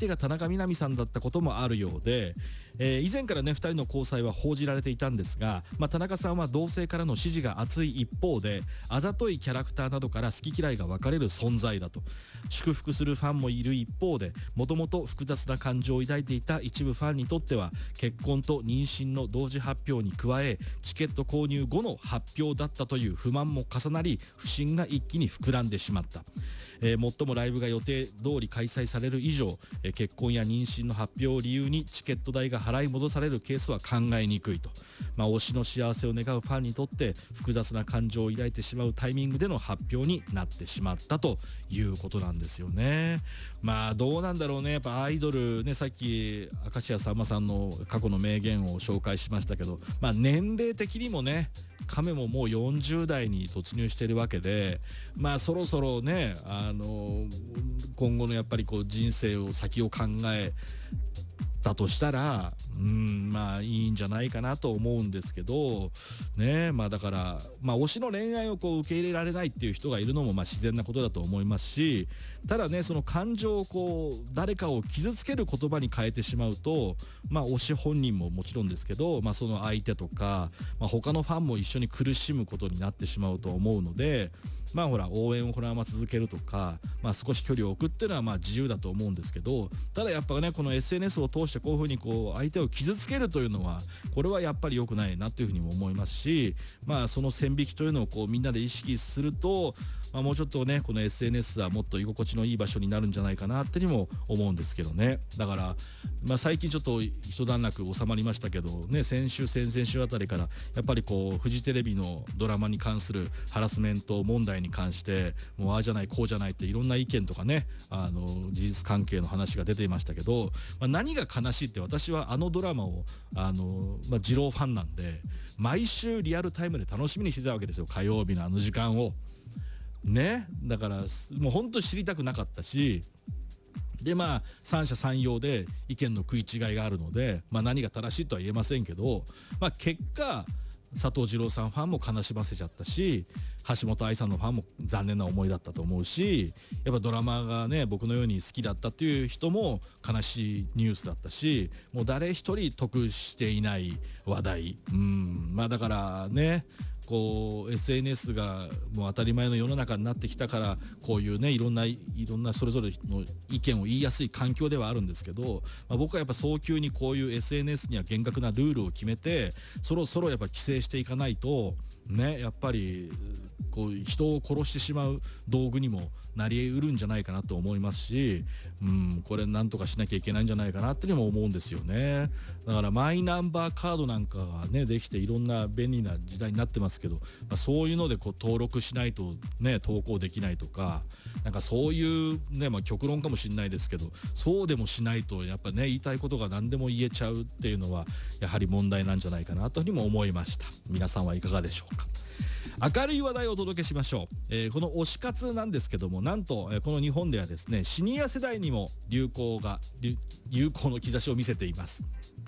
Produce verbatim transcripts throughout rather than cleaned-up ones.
手が田中みな実さんだったこともあるようで、えー、以前からねふたりの交際は報じられていたんですが、まあ、田中さんは同性からの支持が厚い一方で、あざといキャラクターなどから好き嫌いが分かれる存在だと祝福するファンもいる一方で、もともと複雑な感情を抱いていた一部ファンにとっては結婚と妊娠の同時発表に加え、チケット購入後の発表だったという不満も重なり、不信が一気に膨らんでしまった。えー、もっともライブが予定通り開催される以上、えー、結婚や妊娠の発表を理由にチケット代が払い戻されるケースは考えにくいと、まあ、推しの幸せを願うファンにとって複雑な感情を抱いてしまうタイミングでの発表になってしまったということなんですよね。まあどうなんだろうね、やっぱアイドルね、さっき明石家さんまさんの過去の名言を紹介しましたけど、まあ年齢的にもね亀ももうよんじゅう代に突入しているわけで、まあそろそろね、あの今後のやっぱりこう人生を先を考えたとしたら、うんまあいいんじゃないかなと思うんですけどね。まあだからまあ推しの恋愛をこう受け入れられないっていう人がいるのもまあ自然なことだと思いますし、ただねその感情をこう誰かを傷つける言葉に変えてしまうと、まあ推し本人ももちろんですけど、まあその相手とか、まあ、他のファンも一緒に苦しむことになってしまうと思うので、まあほら応援をこのまま続けるとか、まあ少し距離を置くっていうのはまあ自由だと思うんですけど、ただやっぱねこの エスエヌエス を通してこういうふうにこう相手を傷つけるというのはこれはやっぱり良くないなというふうにも思いますし、まあその線引きというのをこうみんなで意識すると、まあ、もうちょっとねこの エスエヌエス はもっと居心地のいい場所になるんじゃないかなってにも思うんですけどね。だからまあ最近ちょっと一段落収まりましたけどね、先週先々週あたりからやっぱりこうフジテレビのドラマに関するハラスメント問題に関してもうああじゃないこうじゃないっていろんな意見とかね、あの事実関係の話が出ていましたけど、まあ、何が悲しいって私はあのドラマをあの、まあ、二郎ファンなんで毎週リアルタイムで楽しみにしてたわけですよ、火曜日のあの時間をね。だからもう本当に知りたくなかったし、でまあ三者三様で意見の食い違いがあるので、まあ、何が正しいとは言えませんけど、まあ、結果佐藤二朗さんファンも悲しませちゃったし、橋本愛さんのファンも残念な思いだったと思うし、やっぱドラマがね僕のように好きだったっていう人も悲しいニュースだったし、もう誰一人得していない話題。うんまあだからねこう エスエヌエス がもう当たり前の世の中になってきたから、こういうねいろんないろんなそれぞれの意見を言いやすい環境ではあるんですけど、まあ、僕はやっぱ早急にこういう エスエヌエス には厳格なルールを決めて、そろそろやっぱ規制していかないとね、やっぱりこう人を殺してしまう道具にもなり得るんじゃないかなと思いますし、うんこれなんとかしなきゃいけないんじゃないかなってにも思うんですよね。だからマイナンバーカードなんかがねできていろんな便利な時代になってますけど、まあ、そういうのでこう登録しないとね投稿できないとか、なんかそういうね、まあ、極論かもしれないですけど、そうでもしないとやっぱね言いたいことが何でも言えちゃうっていうのはやはり問題なんじゃないかなというふうにも思いました。皆さんはいかがでしょうか。明るい話題をお届けしましょう。えー、この推し活なんですけども、なんと、えー、この日本ではですねシニア世代にも流行が流行の兆しを見せています。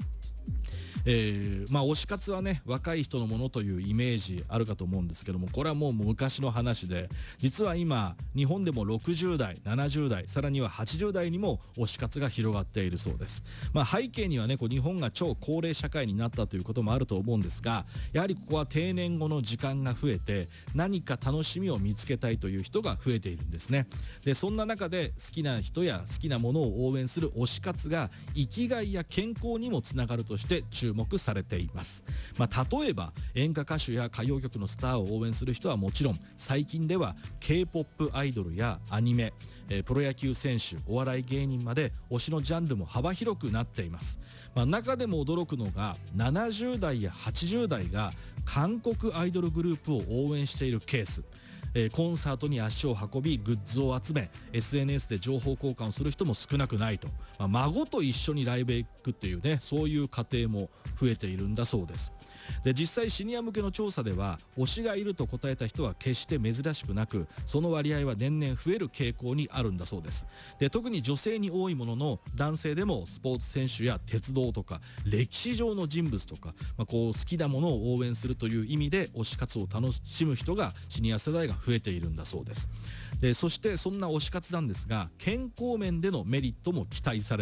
えー、まあ推し活はね若い人のものというイメージあるかと思うんですけども、これはもう昔の話で、実は今日本でもろくじゅう代ななじゅう代さらにははちじゅう代にも推し活が広がっているそうです。まあ背景にはねこう日本が超高齢社会になったということもあると思うんですが、やはりここは定年後の時間が増えて何か楽しみを見つけたいという人が増えているんですね。でそんな中で好きな人や好きなものを応援する推し活が生きがいや健康にもつながるとして注目されています。まあ、例えば演歌歌手や歌謡曲のスターを応援する人はもちろん、最近では K-ポップ アイドルやアニメ、えー、プロ野球選手、お笑い芸人まで推しのジャンルも幅広くなっています。まあ、中でも驚くのがななじゅう代やはちじゅう代が韓国アイドルグループを応援しているケース。えー、コンサートに足を運びグッズを集め エスエヌエス で情報交換をする人も少なくないと、まあ、孫と一緒にライブへ行くっていうね、そういう家庭も増えているんだそうです。で実際シニア向けの調査では推しがいると答えた人は決して珍しくなく、その割合は年々増える傾向にあるんだそうです。で特に女性に多いものの、男性でもスポーツ選手や鉄道とか歴史上の人物とか、まあ、こう好きなものを応援するという意味で推し活を楽しむ人がシニア世代が増えているんだそうです。でそしてそんな推し活なんですが、健康面でのメリットも期待され